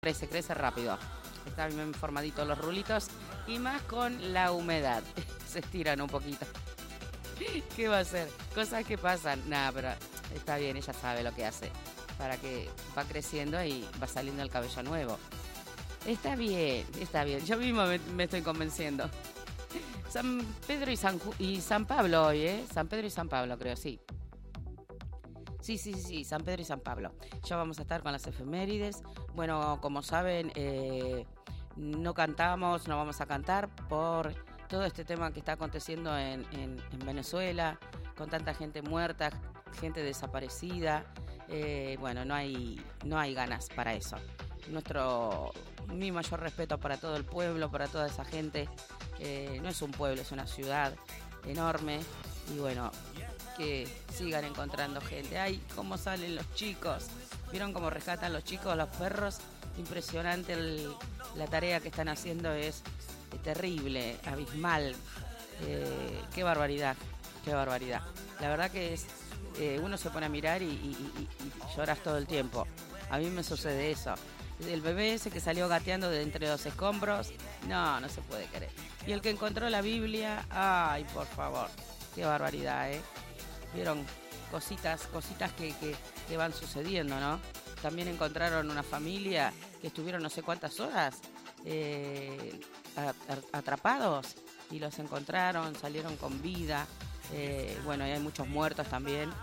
crece rápido. Están bien formaditos los rulitos y más con la humedad. Se estiran un poquito. ¿Qué va a hacer? Cosas que pasan. Nada, pero está bien, ella sabe lo que hace. Para que va creciendo y va saliendo el cabello nuevo. Está bien, está bien. Yo mismo me estoy convenciendo. San Pedro y San Pablo hoy, ¿eh? San Pedro y San Pablo, creo, sí. Sí, San Pedro y San Pablo. Ya vamos a estar con las efemérides. Bueno, como saben, no cantamos, no vamos a cantar por todo este tema que está aconteciendo en Venezuela, con tanta gente muerta, gente desaparecida. Bueno, no hay ganas para eso. Mi mayor respeto para todo el pueblo, para toda esa gente. No es un pueblo, es una ciudad enorme. Y bueno, que sigan encontrando gente. Ay, cómo salen los chicos. ¿Vieron cómo rescatan los chicos, los perros? Impresionante la tarea que están haciendo, es terrible, abismal. Qué barbaridad, qué barbaridad. La verdad que es uno se pone a mirar y lloras todo el tiempo. A mí me sucede eso. El bebé ese que salió gateando de entre los escombros, no se puede creer. Y el que encontró la Biblia, ay, por favor, qué barbaridad, ¿eh? Vieron cositas que van sucediendo, ¿no? También encontraron una familia que estuvieron no sé cuántas horas atrapados y los encontraron, salieron con vida. Bueno, y hay muchos muertos también.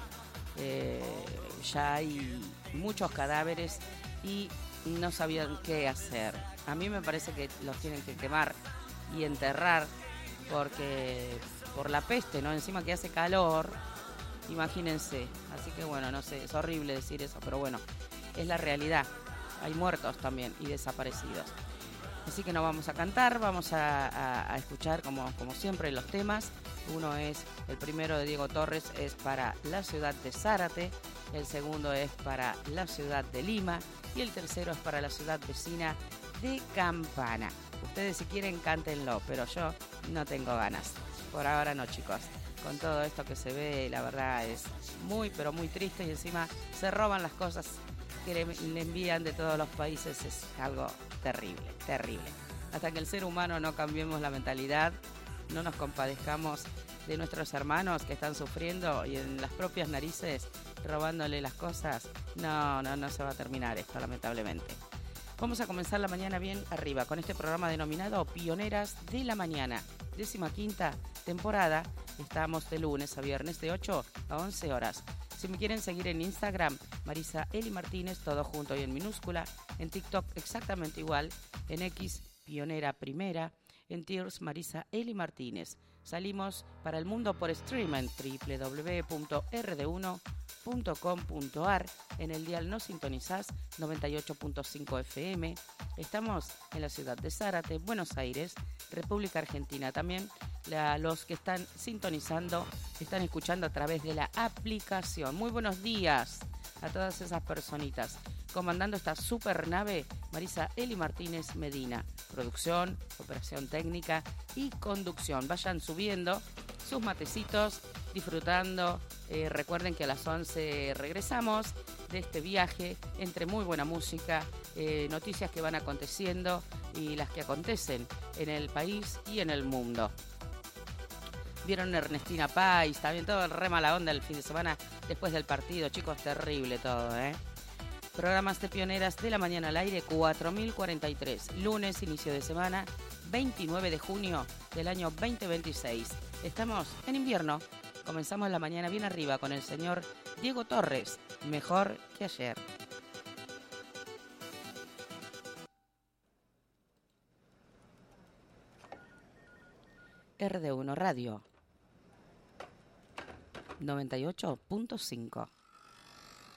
Ya hay muchos cadáveres y no sabían qué hacer. A mí me parece que los tienen que quemar y enterrar porque por la peste, ¿no? Encima que hace calor, imagínense. Así que bueno, no sé, es horrible decir eso, pero bueno, es la realidad. Hay muertos también y desaparecidos. Así que no vamos a cantar, vamos a escuchar como siempre los temas. Uno es, el primero de Diego Torres es para la ciudad de Zárate, el segundo es para la ciudad de Lima y el tercero es para la ciudad vecina de Campana. Ustedes si quieren cántenlo, pero yo no tengo ganas. Por ahora no, chicos. Con todo esto que se ve, la verdad es muy, pero muy triste y encima se roban las cosas que le envían de todos los países. Es algo terrible, terrible. Hasta que el ser humano no cambiemos la mentalidad, no nos compadezcamos de nuestros hermanos que están sufriendo y en las propias narices robándole las cosas, no se va a terminar esto, lamentablemente. Vamos a comenzar la mañana bien arriba con este programa denominado Pioneras de la Mañana, 15ª temporada. Estamos de lunes a viernes de 8 a 11 horas. Si me quieren seguir en Instagram, Marisa Eli Martínez, todo junto y en minúscula. En TikTok exactamente igual. En X, Pionera Primera. En Tears, Marisa Eli Martínez. Salimos para el mundo por streaming, www.rd1.com.ar. En el dial nos sintonizás, 98.5 FM. Estamos en la ciudad de Zárate, Buenos Aires, República Argentina. También los que están sintonizando, están escuchando a través de la aplicación. Muy buenos días a todas esas personitas. Comandando esta super nave, Marisa Eli Martínez Medina. Producción, operación técnica y conducción. Vayan subiendo sus matecitos, disfrutando. Recuerden que a las 11 regresamos de este viaje entre muy buena música, noticias que van aconteciendo y las que acontecen en el país y en el mundo. Vieron Ernestina Pais, también todo re mala onda el fin de semana después del partido, chicos, terrible todo, ¿eh? Programas de Pioneras de la Mañana al aire, 4043, lunes, inicio de semana, 29 de junio del año 2026. Estamos en invierno, comenzamos la mañana bien arriba con el señor Diego Torres, mejor que ayer. RD1 Radio 98.5.